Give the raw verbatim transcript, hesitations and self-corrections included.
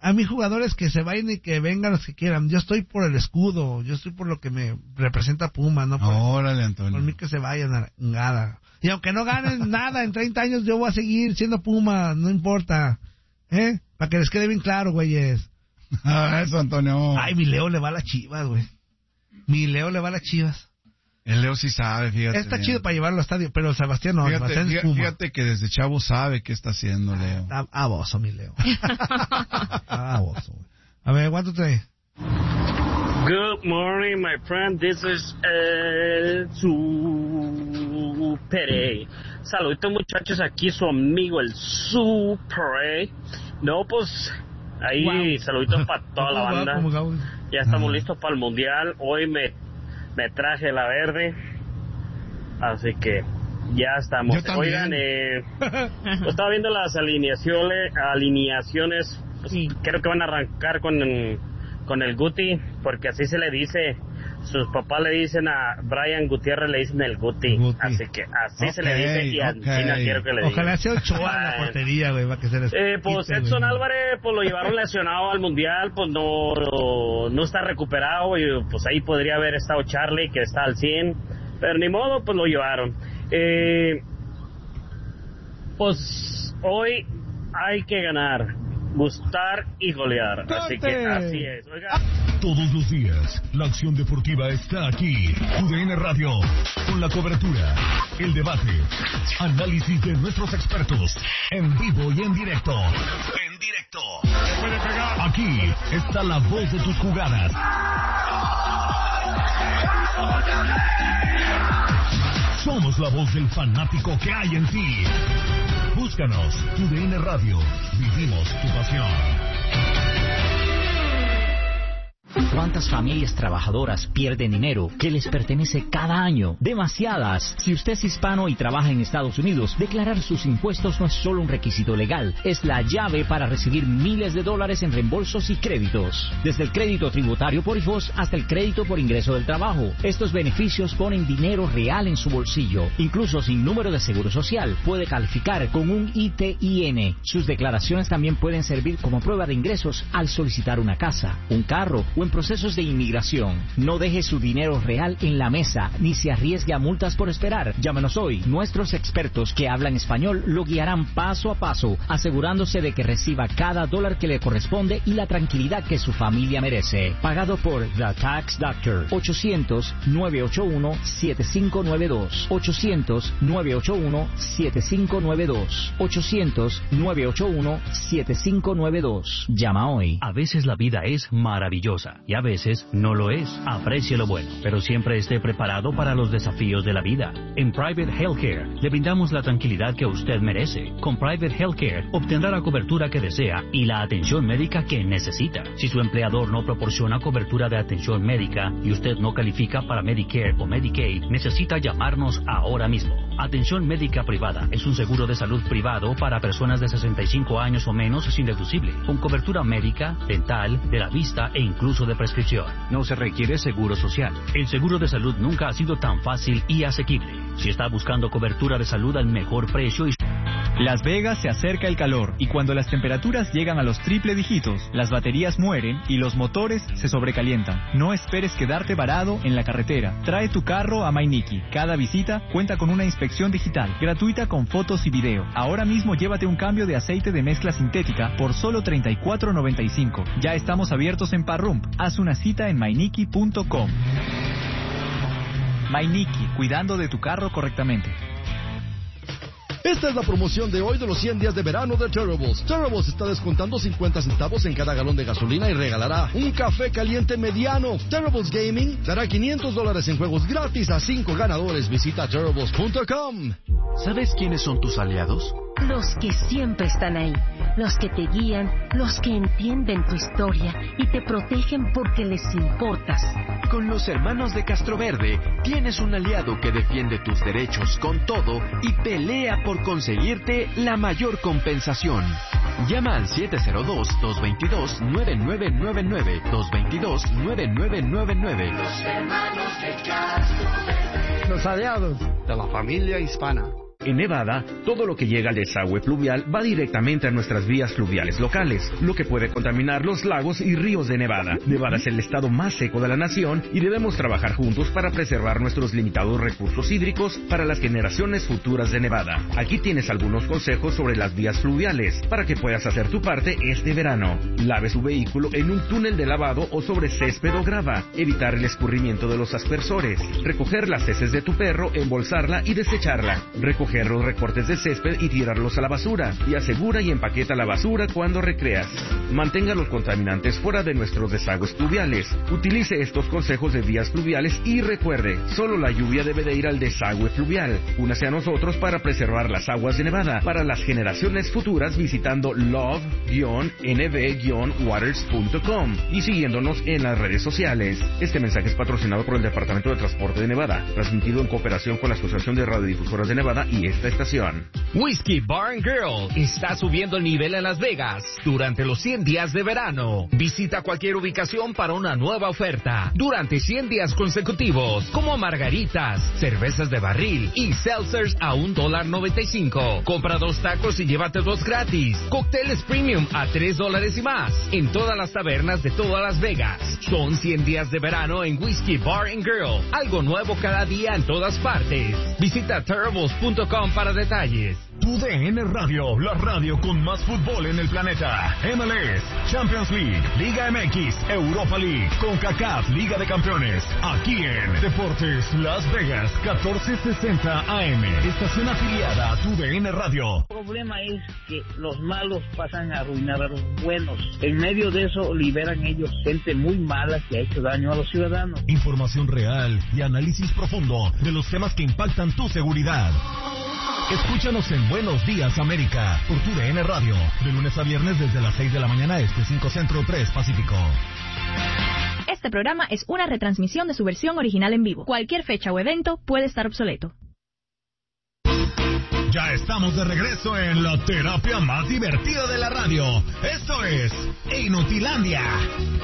a mis jugadores que se vayan y que vengan los que quieran. Yo estoy por el escudo, yo estoy por lo que me representa Puma, ¿no? Por, Órale, Antonio. Por mí que se vayan a nada. Y aunque no ganen nada en treinta años, yo voy a seguir siendo Puma, no importa. ¿Eh? Para que les quede bien claro, güeyes. Ah, eso, Antonio. Ay, mi Leo le va a las Chivas, güey. Mi Leo le va a las Chivas. El Leo sí sabe, fíjate. Está bien. chido para llevarlo al estadio, pero el Sebastián no. Fíjate, Sebastián fíjate, fíjate que desde chavo sabe qué está haciendo, Leo. Ah, ah, bozo, mi Leo. Ah, bozo, güey. A ver, ¿cuánto trae? Good morning, my friend. This is El Super. Saluditos, muchachos. Aquí su amigo, el Super. No, pues, ahí wow. Saluditos para toda la banda. Ya estamos ah. listos para el Mundial. Hoy me, me traje la verde. Así que ya estamos. Oigan, eh, pues estaba viendo las alineaciones. alineaciones pues, sí. Creo que van a arrancar con... con el Guti, porque así se le dice, sus papás le dicen a Brian Gutiérrez, le dicen el Guti, Guti. Así que así okay, se le dice y así okay. no quiero que le diga. Ojalá sea Ochoa en la portería, güey, va que ser eh, pues quite, Edson wey. Álvarez, pues lo llevaron lesionado al Mundial, pues no, no, no está recuperado, y pues ahí podría haber estado Charlie, que está al cien, pero ni modo, pues lo llevaron. Eh, pues hoy hay que ganar, gustar y golear. Así que así es. Oiga. Todos los días, la acción deportiva está aquí. U D N Radio, con la cobertura, el debate, análisis de nuestros expertos, en vivo y en directo. En directo. Aquí está la voz de tus jugadas. Somos la voz del fanático que hay en ti. Búscanos, U D N Radio. Vivimos tu pasión. ¿Cuántas familias trabajadoras pierden dinero que les pertenece cada año? Demasiadas. Si usted es hispano y trabaja en Estados Unidos, declarar sus impuestos no es solo un requisito legal, es la llave para recibir miles de dólares en reembolsos y créditos. Desde el crédito tributario por hijos hasta el crédito por ingreso del trabajo. Estos beneficios ponen dinero real en su bolsillo. Incluso sin número de seguro social, puede calificar con un I T I N. Sus declaraciones también pueden servir como prueba de ingresos al solicitar una casa, un carro o en procesos de inmigración. No deje su dinero real en la mesa, ni se arriesgue a multas por esperar. Llámenos hoy. Nuestros expertos que hablan español lo guiarán paso a paso, asegurándose de que reciba cada dólar que le corresponde y la tranquilidad que su familia merece. Pagado por The Tax Doctor. ochocientos, nueve ocho uno, siete cinco nueve dos. ochocientos, nueve ocho uno, siete cinco nueve dos. ochocientos, nueve ocho uno, siete cinco nueve dos. Llama hoy. A veces la vida es maravillosa y a veces no lo es. Aprecie lo bueno, pero siempre esté preparado para los desafíos de la vida. En Private Healthcare le brindamos la tranquilidad que usted merece. Con Private Healthcare obtendrá la cobertura que desea y la atención médica que necesita. Si su empleador no proporciona cobertura de atención médica y usted no califica para Medicare o Medicaid, necesita llamarnos ahora mismo. Atención médica privada es un seguro de salud privado para personas de sesenta y cinco años o menos sin deducible, con cobertura médica, dental, de la vista e incluso de prescripción. No se requiere seguro social. El seguro de salud nunca ha sido tan fácil y asequible. Si está buscando cobertura de salud al mejor precio y... Las Vegas se acerca el calor y cuando las temperaturas llegan a los triple dígitos, las baterías mueren y los motores se sobrecalientan. No esperes quedarte varado en la carretera. Trae tu carro a Mainiki. Cada visita cuenta con una inspección digital, gratuita con fotos y video. Ahora mismo llévate un cambio de aceite de mezcla sintética por solo treinta y cuatro noventa y cinco. Ya estamos abiertos en Parrump. Haz una cita en mainiki punto com. Mainiki, cuidando de tu carro correctamente. Esta es la promoción de hoy de los cien días de verano de Terribles. Terribles está descontando cincuenta centavos en cada galón de gasolina y regalará un café caliente mediano. Terribles Gaming dará quinientos dólares en juegos gratis a cinco ganadores. Visita terribles punto com. ¿Sabes quiénes son tus aliados? Los que siempre están ahí, los que te guían, los que entienden tu historia y te protegen porque les importas. Con los hermanos de Castroverde tienes un aliado que defiende tus derechos con todo y pelea por conseguirte la mayor compensación. Llama al siete cero dos, dos dos dos, nueve nueve nueve nueve, dos dos dos, nueve nueve nueve nueve. Los hermanos de Castroverde. Los aliados de la familia hispana. En Nevada, todo lo que llega al desagüe pluvial va directamente a nuestras vías fluviales locales, lo que puede contaminar los lagos y ríos de Nevada. Nevada es el estado más seco de la nación y debemos trabajar juntos para preservar nuestros limitados recursos hídricos para las generaciones futuras de Nevada. Aquí tienes algunos consejos sobre las vías fluviales para que puedas hacer tu parte este verano. Lave su vehículo en un túnel de lavado o sobre césped o grava. Evitar el escurrimiento de los aspersores. Recoger las heces de tu perro, embolsarla y desecharla. Recoger los recortes de césped y tirarlos a la basura. Y asegura y empaqueta la basura cuando recreas. Mantenga los contaminantes fuera de nuestros desagües pluviales. Utilice estos consejos de vías fluviales y recuerde, solo la lluvia debe de ir al desagüe fluvial. Únase a nosotros para preservar las aguas de Nevada para las generaciones futuras visitando love N V waters punto com y siguiéndonos en las redes sociales. Este mensaje es patrocinado por el Departamento de Transporte de Nevada, transmitido en cooperación con la Asociación de Radiodifusoras de Nevada y esta estación. Whiskey Bar and Grill está subiendo el nivel en Las Vegas durante los cien días de verano. Visita cualquier ubicación para una nueva oferta durante cien días consecutivos, como margaritas, cervezas de barril y seltzers a un dólar noventa y cinco. Compra dos tacos y llévate dos gratis. Cócteles premium a tres dólares y más en todas las tabernas de todas Las Vegas. Son cien días de verano en Whiskey Bar and Grill. Algo nuevo cada día en todas partes. Visita terribles punto com para detalles. Tu D N Radio, la radio con más fútbol en el planeta. M L S, Champions League, Liga M X, Europa League, CONCACAF, Liga de Campeones. Aquí en Deportes Las Vegas, catorce sesenta A M. Estación afiliada a Tu D N Radio. El problema es que los malos pasan a arruinar a los buenos. En medio de eso liberan ellos gente muy mala que ha hecho daño a los ciudadanos. Información real y análisis profundo de los temas que impactan tu seguridad. Escúchanos en Buenos Días América por Tu D N Radio, de lunes a viernes desde las seis de la mañana este, cinco Centro, tres Pacífico. Este programa es una retransmisión de su versión original en vivo. Cualquier fecha o evento puede estar obsoleto. Ya estamos de regreso en la terapia más divertida de la radio. Esto es Inutilandia.